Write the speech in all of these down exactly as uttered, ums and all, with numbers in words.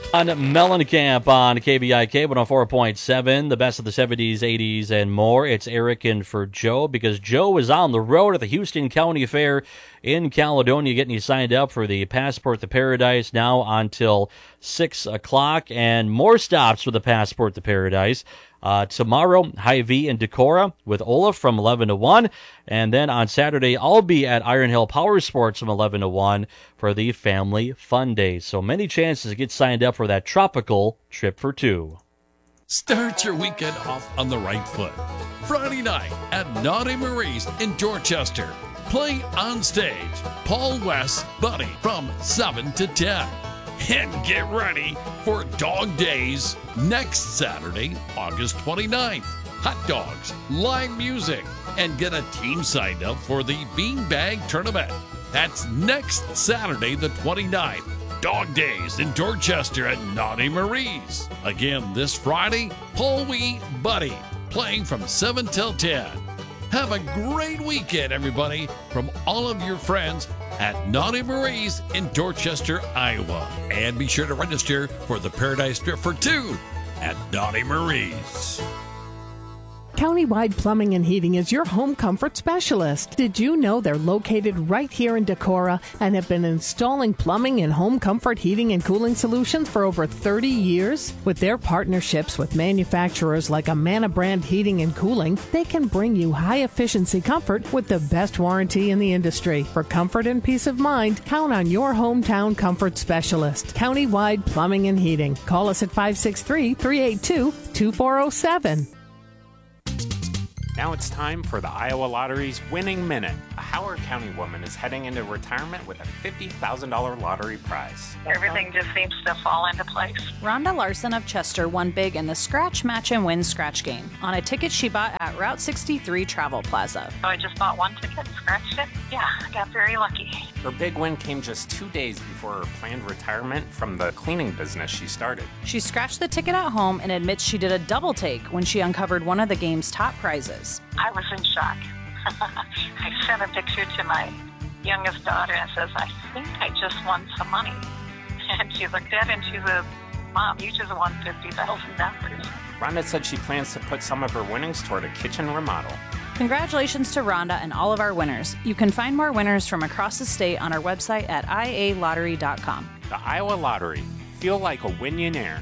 On Mellencamp on K V I K one oh four point seven, the best of the seventies, eighties, and more. It's Eric in for Joe because Joe is on the road at the Houston County Fair in Caledonia getting you signed up for the Passport to Paradise now until six o'clock, and more stops for the Passport to Paradise. Uh, tomorrow, Hy-Vee and Decorah with Olaf from eleven to one. And then on Saturday, I'll be at Iron Hill Power Sports from eleven to one for the Family Fun Day. So many chances to get signed up for that tropical trip for two. Start your weekend off on the right foot. Friday night at Naughty Marie's in Dorchester. Playing on stage, Paul West, Buddy from seven to ten. And get ready for Dog Days next Saturday, August twenty-ninth. Hot dogs, live music, and get a team signed up for the Beanbag Tournament. That's next Saturday, the twenty-ninth. Dog Days in Dorchester at Naughty Marie's. Again, this Friday, Paul Wee, Buddy, playing from seven till ten. Have a great weekend, everybody, from all of your friends at Naughty Marie's in Dorchester, Iowa. And be sure to register for the Paradise Trip for two at Naughty Marie's. Countywide Plumbing and Heating is your home comfort specialist. Did you know they're located right here in Decorah and have been installing plumbing and home comfort heating and cooling solutions for over thirty years? With their partnerships with manufacturers like Amana Brand Heating and Cooling, they can bring you high-efficiency comfort with the best warranty in the industry. For comfort and peace of mind, count on your hometown comfort specialist. Countywide Plumbing and Heating. Call us at five six three, three eight two, two four zero seven. Now it's time for the Iowa Lottery's Winning Minute. A Howard County woman is heading into retirement with a fifty thousand dollars lottery prize. Everything just seems to fall into place. Rhonda Larson of Chester won big in the Scratch Match and Win scratch game on a ticket she bought at Route sixty-three Travel Plaza. So I just bought one ticket and scratched it. Yeah, I got very lucky. Her big win came just two days before her planned retirement from the cleaning business she started. She scratched the ticket at home and admits she did a double take when she uncovered one of the game's top prizes. I was in shock. I sent a picture to my youngest daughter and says, I think I just won some money. And she looked at it and she said, Mom, you just won fifty thousand dollars. Rhonda said she plans to put some of her winnings toward a kitchen remodel. Congratulations to Rhonda and all of our winners. You can find more winners from across the state on our website at I A lottery dot com. The Iowa Lottery. Feel like a Winionaire.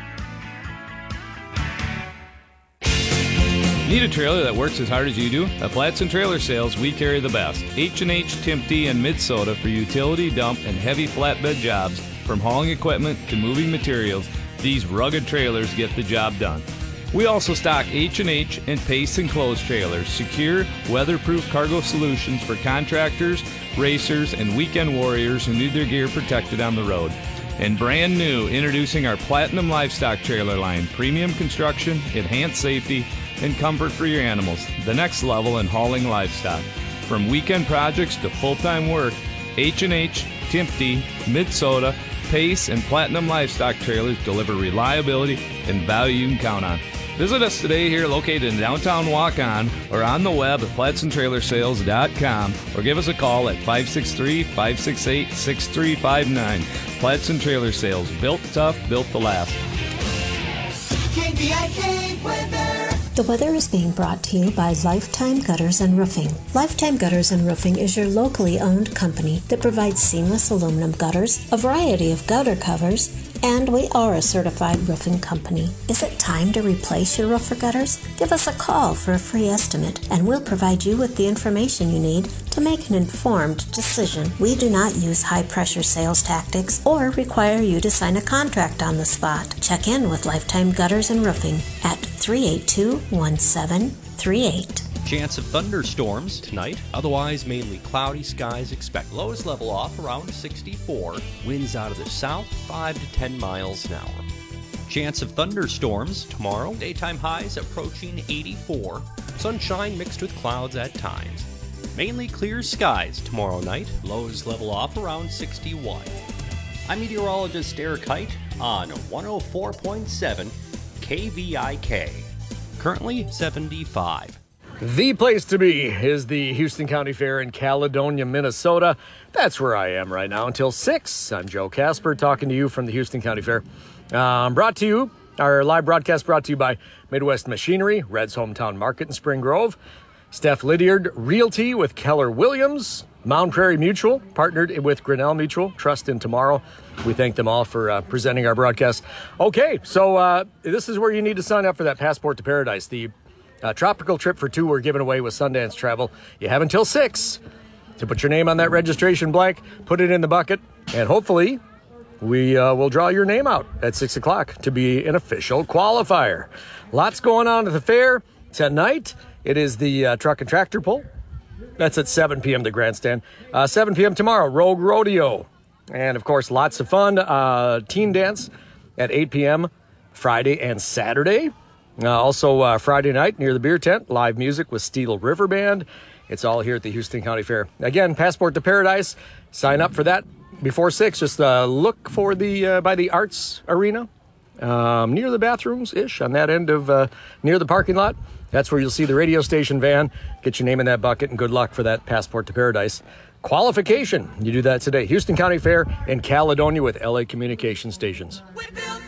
Need a trailer that works as hard as you do? At Flatson Trailer Sales, we carry the best. H and H, Timpty, and Mid-Soda for utility, dump, and heavy flatbed jobs. From hauling equipment to moving materials, these rugged trailers get the job done. We also stock H and H and Pace Enclosed trailers, secure, weatherproof cargo solutions for contractors, racers, and weekend warriors who need their gear protected on the road. And brand new, introducing our Platinum Livestock trailer line, premium construction, enhanced safety, and comfort for your animals. The next level in hauling livestock. From weekend projects to full-time work, H and H, Timpty, Mid-Soda, Pace, and Platinum Livestock trailers deliver reliability and value you can count on. Visit us today here located in downtown Waukon or on the web at platson trailer sales dot com or give us a call at five six three, five six eight, six three five nine. Platson Trailer Sales, built tough, built to last. K V I K weather. The weather is being brought to you by Lifetime Gutters and Roofing. Lifetime Gutters and Roofing is your locally owned company that provides seamless aluminum gutters, a variety of gutter covers, and we are a certified roofing company. Is it time to replace your roof or gutters? Give us a call for a free estimate, and we'll provide you with the information you need to make an informed decision. We do not use high-pressure sales tactics or require you to sign a contract on the spot. Check in with Lifetime Gutters and Roofing at three eight two, one seven three eight. Chance of thunderstorms tonight. Otherwise, mainly cloudy skies expect. Lows level off around sixty-four. Winds out of the south, five to ten miles an hour. Chance of thunderstorms tomorrow. Daytime highs approaching eighty-four. Sunshine mixed with clouds at times. Mainly clear skies tomorrow night. Lows level off around sixty-one. I'm meteorologist Eric Height on one oh four point seven K V I K. Currently seventy-five. The place to be is the Houston County Fair in Caledonia, Minnesota. That's where I am right now until six. I'm Joe Casper talking to you from the Houston County Fair. Um, brought to you, our live broadcast brought to you by Midwest Machinery, Red's Hometown Market in Spring Grove, Steph Lydiard Realty with Keller Williams, Mound Prairie Mutual, partnered with Grinnell Mutual, Trust in Tomorrow. We thank them all for uh, presenting our broadcast. Okay, so uh, this is where you need to sign up for that Passport to Paradise, the uh, tropical trip for two we're giving away with Sundance Travel. You have until six to put your name on that registration blank, put it in the bucket, and hopefully we uh, will draw your name out at six o'clock to be an official qualifier. Lots going on at the fair tonight. It is the uh, truck and tractor pull. That's at seven p.m. the grandstand. Uh, seven p.m. tomorrow, Rogue Rodeo. And, of course, lots of fun. Uh, teen dance at eight p.m. Friday and Saturday. Uh, also, uh, Friday night near the beer tent, live music with Steel River Band. It's all here at the Houston County Fair. Again, Passport to Paradise. Sign up for that before six. Just uh, look for the uh, by the Arts Arena um, near the bathrooms-ish on that end of uh, near the parking lot. That's where you'll see the radio station van. Get your name in that bucket, and good luck for that Passport to Paradise qualification. You do that today. Houston County Fair in Caledonia with L A Communication Stations.